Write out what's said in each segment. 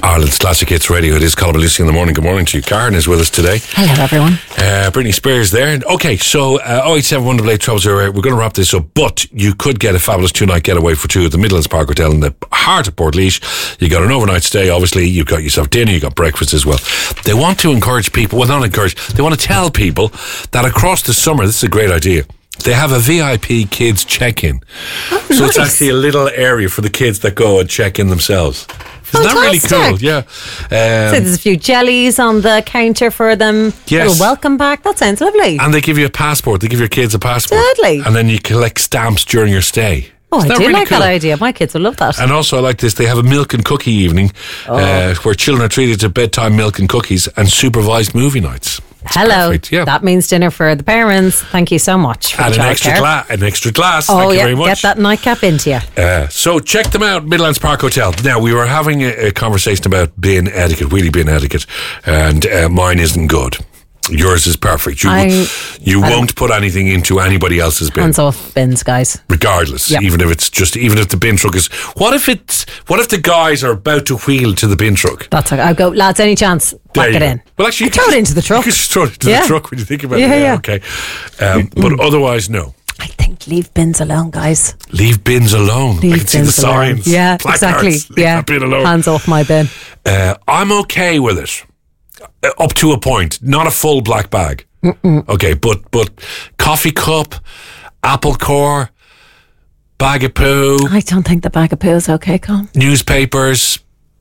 Ireland's Classic Hits Radio. It is Colin Lucy in the morning. Good morning to you. Karen is with us today. Hello, everyone. Britney Spears there. Okay, so 087 188 we're going to wrap this up, but you could get a fabulous 2-night getaway for two at the Midlands Park Hotel in the heart of Portlaoise. You got an overnight stay, obviously. You've got yourself dinner, you got breakfast as well. They want to encourage people, well, not encourage, they want to tell people that across the summer, this is a great idea, they have a VIP kids check-in. Oh, so nice. it's actually a little area for the kids that go and check in themselves. Isn't that really cool? Yeah. So there's a few jellies on the counter for them. Yes. A little welcome back. That sounds lovely. And they give you a passport. They give your kids a passport. Deadly. And then you collect stamps during your stay. Oh, Isn't I that do really like cool? that idea. My kids will love that. And also I like this, they have a milk and cookie evening where children are treated to bedtime milk and cookies and supervised movie nights. It's Hello. perfect, yeah. That means dinner for the parents. Thank you so much for And the an extra, childcare. an extra glass. Oh, Thank you yeah. very much. Get that nightcap into you. So check them out, Midlands Park Hotel. Now, we were having a conversation about bin etiquette, wheelie bin etiquette, and mine isn't good. Yours is perfect. You won't put anything into anybody else's bin. Hands off bins, guys. Regardless, Yep. even if the bin truck is. What if the guys are about to wheel to the bin truck? That's okay. I'll go, lads, any chance, There pack you it go. in. Well, actually, throw it into the truck. You can just throw it into the truck when you think about it. Yeah. Okay. But otherwise, no. I think leave bins alone, guys. Leave bins alone. I can see the bins alone. signs. Yeah, placards. exactly. Leave Yeah, that bin alone. hands off my bin. I'm okay with it. Up to a point. Not a full black bag. Okay, but coffee cup, apple core, bag of poo, I don't think the bag of poo is okay, Colin. newspapers,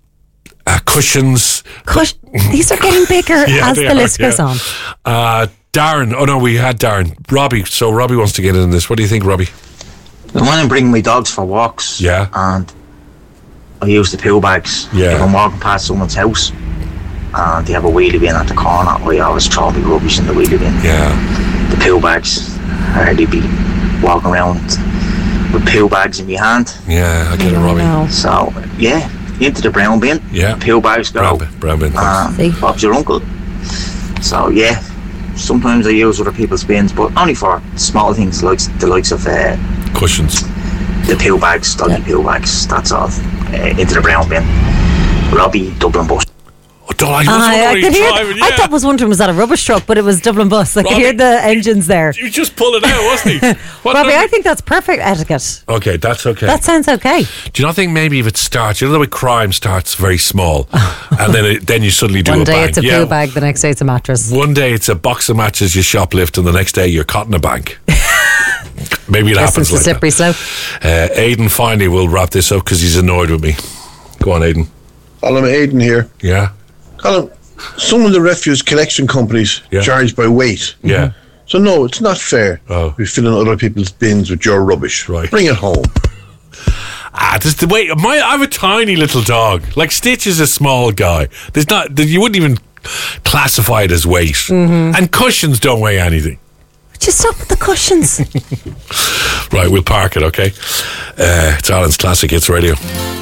cushions. These are getting bigger Yeah, as they the are, list goes yeah. on. Darren. Oh no, we had Darren. Robbie. So Robbie wants to get in this. What do you think, Robbie? When I'm bringing my dogs for walks, Yeah. and I use the poo bags. Yeah. If I'm walking past someone's house and they have a wheelie bin at the corner, I always throw my rubbish in the wheelie bin. Yeah. The poo bags, I'd be walking around with poo bags in my hand. Yeah, I get it, Robbie. No. So, yeah, into the brown bin. Yeah. Poo bags go. Brown bin. Thanks. See? Bob's your uncle. So, yeah, sometimes I use other people's bins, but only for small things like the likes of Cushions. the poo bags, doggy poo bags, that's all. Into the brown bin. Robbie, Dublin bus. Oh, I I could hear. I was wondering, was that a rubbish truck? But it was Dublin bus. I could hear the engines there. You just pull it out, wasn't he? Robbie, I think that's perfect etiquette. Okay, that's okay. That sounds okay. Do you not think maybe if it starts, you know the way crime starts very small, and then you suddenly do One a day bang. it's a poo bag, the next day it's a mattress. One day it's a box of matches you shoplift, and the next day you're caught in a bank. Maybe it happens Listen like to Slippery that. Slope. Aidan finally will wrap this up because he's annoyed with me. Go on, Aidan. Colin, Aidan here. Yeah. Colin, some of the refuse collection companies charge by weight. Yeah. So no, it's not fair. Oh. We fill in other people's bins with your rubbish. Right. Bring it home. This the way. I have a tiny little dog. Like Stitch is a small guy. You wouldn't even classify it as weight. Mm-hmm. And cushions don't weigh anything. Just stop with the cushions. Right, we'll park it, okay? It's Ireland's Classic Hits Radio.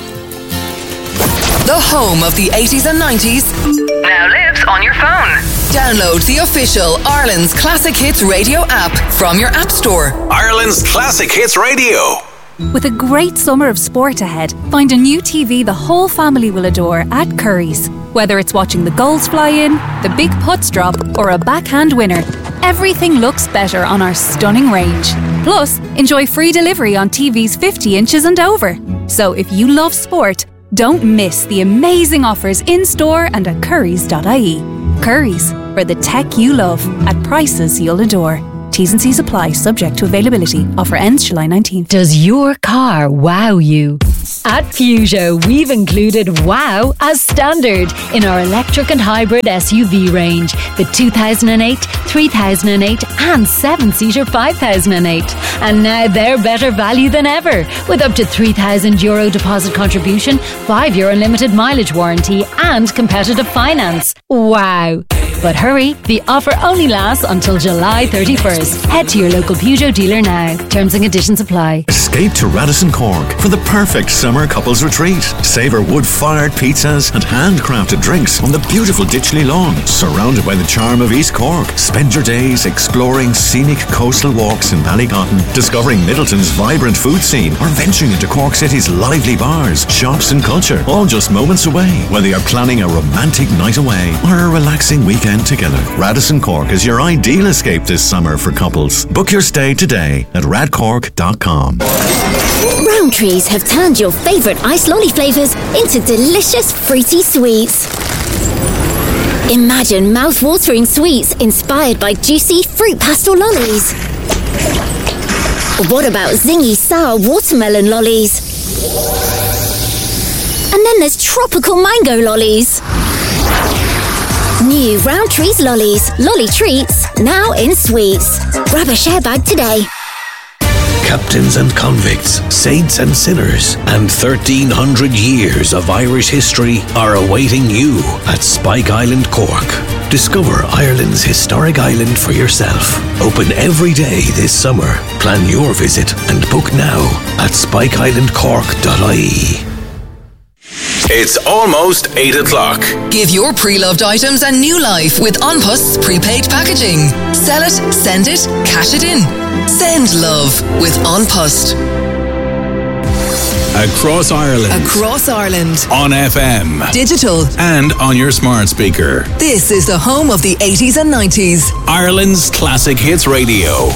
The home of the 80s and 90s now lives on your phone. Download the official Ireland's Classic Hits Radio app from your app store. Ireland's Classic Hits Radio. With a great summer of sport ahead, find a new TV the whole family will adore at Curry's. Whether it's watching the goals fly in, the big putts drop, or a backhand winner, everything looks better on our stunning range. Plus, enjoy free delivery on TVs 50 inches and over. So if you love sport, don't miss the amazing offers in-store and at currys.ie. Currys, for the tech you love at prices you'll adore. T's and C's apply, subject to availability. Offer ends July 19th. Does your car wow you? At Peugeot, we've included wow as standard in our electric and hybrid SUV range. The 2008, 3008 and 7-seater 5008. And now they're better value than ever with up to €3,000 deposit contribution, 5-year unlimited mileage warranty and competitive finance. Wow. But hurry, the offer only lasts until July 31st. Head to your local Peugeot dealer now. Terms and conditions apply. Escape to Radisson Cork for the perfect summer couples retreat. Savour wood-fired pizzas and handcrafted drinks on the beautiful Ditchley lawn, surrounded by the charm of East Cork. Spend your days exploring scenic coastal walks in Ballycotton, discovering Middleton's vibrant food scene, or venturing into Cork City's lively bars, shops and culture, all just moments away. Whether you're planning a romantic night away or a relaxing weekend together, Radisson Cork is your ideal escape this summer for couples. Book your stay today at radcork.com. Rowntree's have turned your favourite iced lolly flavours into delicious fruity sweets. Imagine mouth-watering sweets inspired by juicy fruit pastel lollies. Or what about zingy sour watermelon lollies? And then there's tropical mango lollies. New Rowntree's lollies, lolly treats, now in sweets. Grab a share bag today. Captains and convicts, saints and sinners, and 1,300 years of Irish history are awaiting you at Spike Island, Cork. Discover Ireland's historic island for yourself. Open every day this summer. Plan your visit and book now at spikeislandcork.ie. It's almost 8 o'clock. Give your pre-loved items a new life with An Post's prepaid packaging. Sell it, send it, cash it in. Send love with An Post. Across Ireland. Across Ireland. On FM. Digital. And on your smart speaker. This is the home of the 80s and 90s. Ireland's Classic Hits Radio.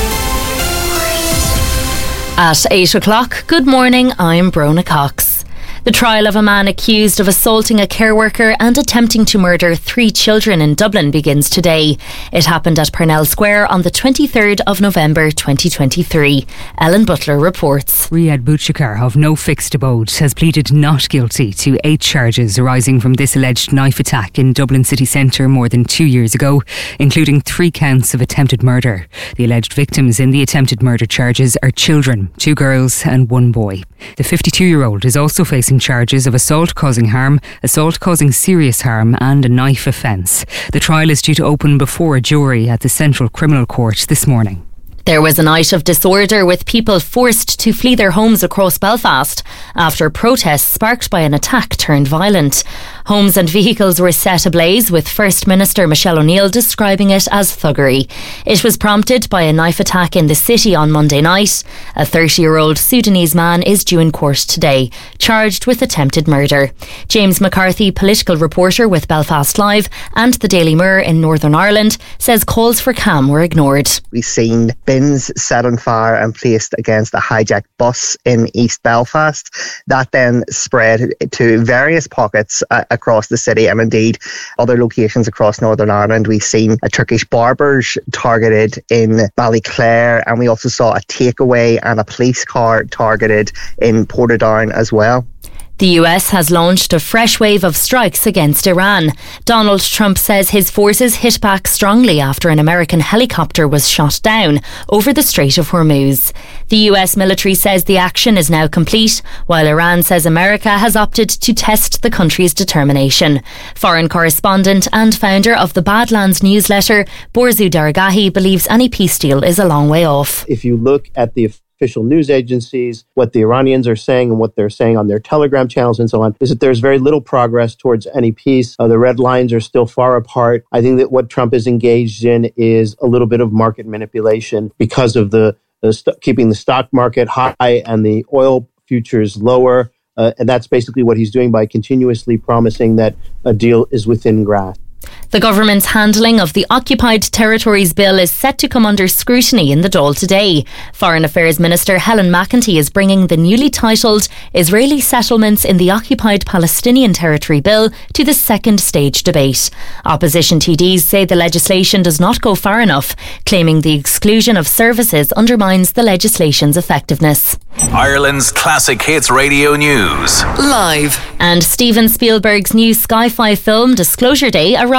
At 8 o'clock, good morning, I'm Brona Cox. The trial of a man accused of assaulting a care worker and attempting to murder 3 children in Dublin begins today. It happened at Parnell Square on the 23rd of November 2023. Ellen Butler reports. Riyad Bouchakar of No Fixed Abode has pleaded not guilty to 8 charges arising from this alleged knife attack in Dublin city centre more than 2 years ago, including 3 counts of attempted murder. The alleged victims in the attempted murder charges are children, 2 girls and 1 boy. The 52-year-old is also facing charges of assault causing harm, assault causing serious harm and a knife offence. The trial is due to open before a jury at the Central Criminal Court this morning. There was a night of disorder with people forced to flee their homes across Belfast after protests sparked by an attack turned violent. Homes and vehicles were set ablaze, with First Minister Michelle O'Neill describing it as thuggery. It was prompted by a knife attack in the city on Monday night. A 30-year-old Sudanese man is due in court today, charged with attempted murder. James McCarthy, political reporter with Belfast Live and the Daily Mirror in Northern Ireland, says calls for calm were ignored. We've seen bins set on fire and placed against a hijacked bus in East Belfast. That then spread to various pockets across the city and indeed other locations across Northern Ireland. We've seen a Turkish barbers targeted in Ballyclare, and we also saw a takeaway and a police car targeted in Portadown as well. The US has launched a fresh wave of strikes against Iran. Donald Trump says his forces hit back strongly after an American helicopter was shot down over the Strait of Hormuz. The US military says the action is now complete, while Iran says America has opted to test the country's determination. Foreign correspondent and founder of the Badlands newsletter, Borzu Dargahi, believes any peace deal is a long way off. If you look at the official news agencies, what the Iranians are saying and what they're saying on their Telegram channels and so on, is that there's very little progress towards any peace. The red lines are still far apart. I think that what Trump is engaged in is a little bit of market manipulation because of keeping the stock market high and the oil futures lower. And that's basically what he's doing by continuously promising that a deal is within grasp. The government's handling of the Occupied Territories Bill is set to come under scrutiny in the Dáil today. Foreign Affairs Minister Helen McEntee is bringing the newly titled Israeli Settlements in the Occupied Palestinian Territory Bill to the second stage debate. Opposition TDs say the legislation does not go far enough, claiming the exclusion of services undermines the legislation's effectiveness. Ireland's Classic Hits Radio News. Live. And Steven Spielberg's new sci-fi film Disclosure Day arrives